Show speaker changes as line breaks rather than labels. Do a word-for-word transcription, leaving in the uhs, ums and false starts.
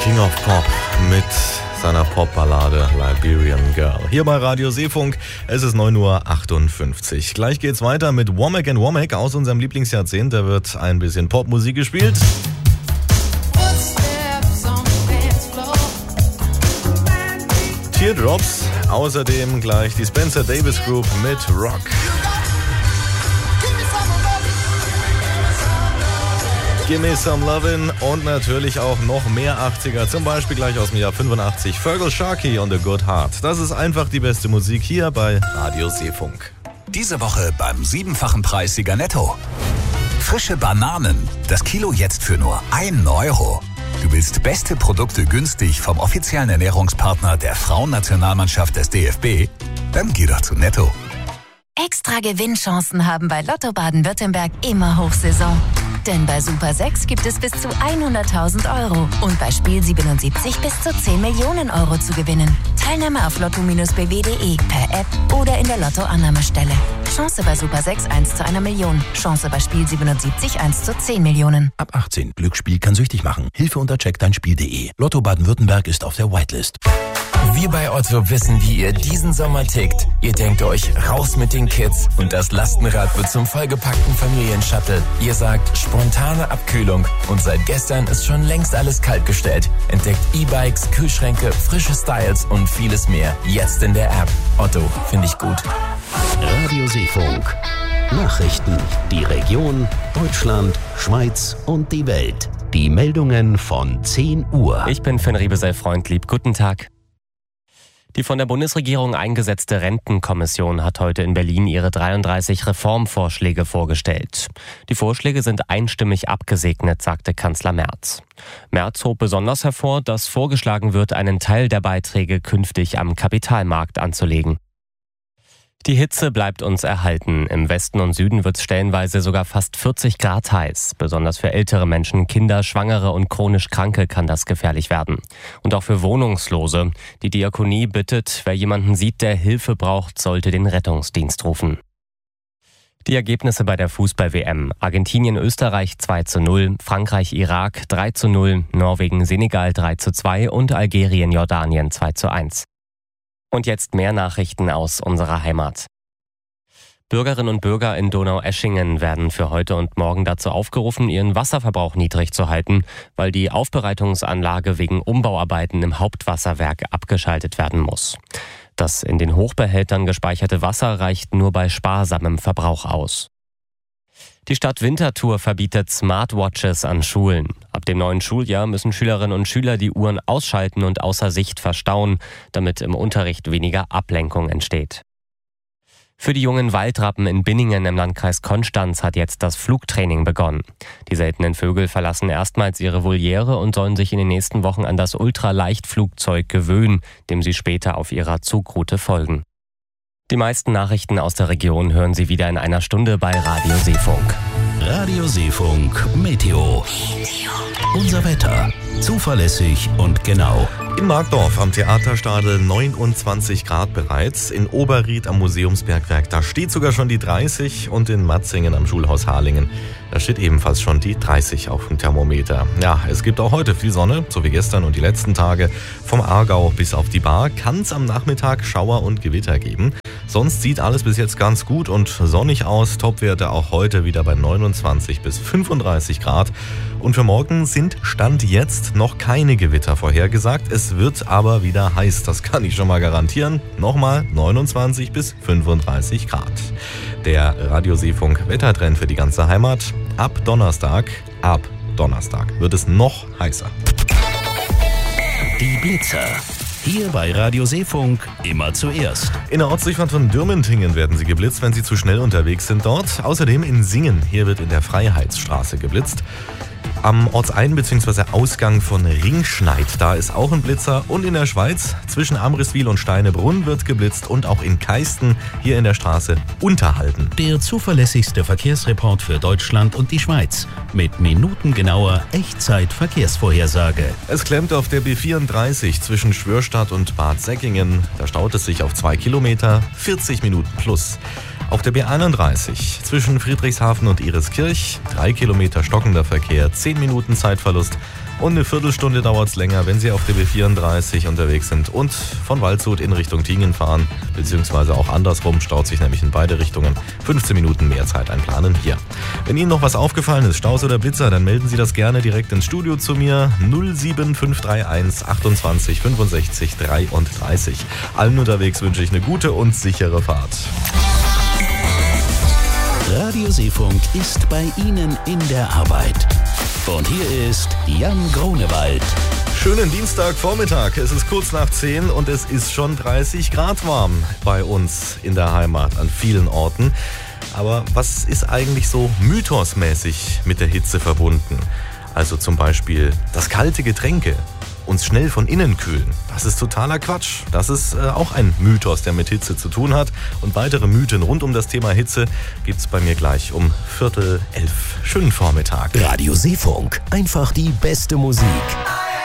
King of Pop mit seiner Popballade Liberian Girl. Hier bei Radio Seefunk, es ist neun Uhr achtundfünfzig. Gleich geht's weiter mit Womack and Womack aus unserem Lieblingsjahrzehnt. Da wird ein bisschen Popmusik gespielt. Teardrops, außerdem gleich die Spencer Davis Group mit Rock. Gimme Some Lovin' und natürlich auch noch mehr achtziger, zum Beispiel gleich aus dem Jahr fünfundachtzig, Fergal Sharkey und A Good Heart. Das ist einfach die beste Musik hier bei Radio Seefunk.
Diese Woche beim siebenfachen Preissieger Netto. Frische Bananen, das Kilo jetzt für nur ein Euro. Du willst beste Produkte günstig vom offiziellen Ernährungspartner der Frauennationalmannschaft des D F B? Dann geh doch zu Netto.
Extra Gewinnchancen haben bei Lotto Baden-Württemberg immer Hochsaison. Denn bei Super sechs gibt es bis zu hunderttausend Euro und bei Spiel siebenundsiebzig bis zu zehn Millionen Euro zu gewinnen. Teilnahme auf lotto Bindestrich b w punkt d e, per App oder in der Lotto-Annahmestelle. Chance bei Super sechs eins zu einer Million. Chance bei Spiel siebenundsiebzig eins zu zehn Millionen.
Ab achtzehn. Glücksspiel kann süchtig machen. Hilfe unter check dein Spiel punkt d e. Lotto Baden-Württemberg ist auf der Whitelist.
Wir bei Otto wissen, wie ihr diesen Sommer tickt. Ihr denkt euch, raus mit den Kids und das Lastenrad wird zum vollgepackten Familienshuttle. Ihr sagt, spontane Abkühlung und seit gestern ist schon längst alles kaltgestellt. Entdeckt E-Bikes, Kühlschränke, frische Styles und vieles mehr. Jetzt in der App. Otto, finde ich gut.
Radio Seefunk. Nachrichten, die Region, Deutschland, Schweiz und die Welt. Die Meldungen von zehn Uhr.
Ich bin Finn Riebesell-Freundlieb. Guten Tag. Die von der Bundesregierung eingesetzte Rentenkommission hat heute in Berlin ihre dreiunddreißig Reformvorschläge vorgestellt. Die Vorschläge sind einstimmig abgesegnet, sagte Kanzler Merz. Merz hob besonders hervor, dass vorgeschlagen wird, einen Teil der Beiträge künftig am Kapitalmarkt anzulegen. Die Hitze bleibt uns erhalten. Im Westen und Süden wird es stellenweise sogar fast vierzig Grad heiß. Besonders für ältere Menschen, Kinder, Schwangere und chronisch Kranke kann das gefährlich werden. Und auch für Wohnungslose. Die Diakonie bittet, wer jemanden sieht, der Hilfe braucht, sollte den Rettungsdienst rufen. Die Ergebnisse bei der Fußball-W M. Argentinien, Österreich zwei zu null, Frankreich, Irak drei zu null, Norwegen, Senegal drei zu zwei und Algerien, Jordanien zwei zu eins. Und jetzt mehr Nachrichten aus unserer Heimat. Bürgerinnen und Bürger in Donaueschingen werden für heute und morgen dazu aufgerufen, ihren Wasserverbrauch niedrig zu halten, weil die Aufbereitungsanlage wegen Umbauarbeiten im Hauptwasserwerk abgeschaltet werden muss. Das in den Hochbehältern gespeicherte Wasser reicht nur bei sparsamem Verbrauch aus. Die Stadt Winterthur verbietet Smartwatches an Schulen. Ab dem neuen Schuljahr müssen Schülerinnen und Schüler die Uhren ausschalten und außer Sicht verstauen, damit im Unterricht weniger Ablenkung entsteht. Für die jungen Waldrappen in Binningen im Landkreis Konstanz hat jetzt das Flugtraining begonnen. Die seltenen Vögel verlassen erstmals ihre Voliere und sollen sich in den nächsten Wochen an das Ultraleichtflugzeug gewöhnen, dem sie später auf ihrer Zugroute folgen. Die meisten Nachrichten aus der Region hören Sie wieder in einer Stunde bei Radio Seefunk.
Radio Seefunk Meteo. Unser Wetter. Zuverlässig und genau.
In Markdorf am Theaterstadel neunundzwanzig Grad bereits. In Oberried am Museumsbergwerk, da steht sogar schon die dreißig. Und in Matzingen am Schulhaus Harlingen, da steht ebenfalls schon die dreißig auf dem Thermometer. Ja, es gibt auch heute viel Sonne, so wie gestern und die letzten Tage. Vom Aargau bis auf die Bar kann es am Nachmittag Schauer und Gewitter geben. Sonst sieht alles bis jetzt ganz gut und sonnig aus. Topwerte auch heute wieder bei neunundzwanzig bis fünfunddreißig Grad. Und für morgen sind Stand jetzt noch keine Gewitter vorhergesagt. Es wird aber wieder heiß, das kann ich schon mal garantieren. Nochmal neunundzwanzig bis fünfunddreißig Grad. Der Radio Seefunk Wettertrend für die ganze Heimat. Ab Donnerstag, ab Donnerstag wird es noch heißer.
Die Blitzer. Hier bei Radio Seefunk immer zuerst.
In der Ortsdurchfahrt von Dürmentingen werden sie geblitzt, wenn sie zu schnell unterwegs sind dort. Außerdem in Singen. Hier wird in der Freiheitsstraße geblitzt. Am Ortsein- bzw. Ausgang von Ringschneid, da ist auch ein Blitzer. Und in der Schweiz zwischen Amriswil und Steinebrunn wird geblitzt und auch in Keisten hier in der Straße Unterhalten.
Der zuverlässigste Verkehrsreport für Deutschland und die Schweiz mit minutengenauer Echtzeit-Verkehrsvorhersage.
Es klemmt auf der B vierunddreißig zwischen Schwörstadt und Bad Säckingen. Da staut es sich auf zwei Kilometer, vierzig Minuten plus. Auf der B einunddreißig zwischen Friedrichshafen und Ihriskirch, drei Kilometer stockender Verkehr, zehn Minuten Zeitverlust und eine Viertelstunde dauert es länger, wenn Sie auf der B vierunddreißig unterwegs sind und von Waldshut in Richtung Tingen fahren, beziehungsweise auch andersrum, staut sich nämlich in beide Richtungen. fünfzehn Minuten mehr Zeit einplanen hier. Wenn Ihnen noch was aufgefallen ist, Staus oder Blitzer, dann melden Sie das gerne direkt ins Studio zu mir. null sieben fünf drei eins achtundzwanzig fünfundsechzig dreiunddreißig. Allen unterwegs wünsche ich eine gute und sichere Fahrt.
Radio Seefunk ist bei Ihnen in der Arbeit. Und hier ist Jan Grunewald.
Schönen Dienstagvormittag. Es ist kurz nach zehn und es ist schon dreißig Grad warm bei uns in der Heimat an vielen Orten. Aber was ist eigentlich so mythosmäßig mit der Hitze verbunden? Also zum Beispiel, dass kalte Getränke uns schnell von innen kühlen. Das ist totaler Quatsch. Das ist äh, auch ein Mythos, der mit Hitze zu tun hat. Und weitere Mythen rund um das Thema Hitze gibt's bei mir gleich um Viertel elf. Schönen Vormittag.
Radio Seefunk. Einfach die beste Musik.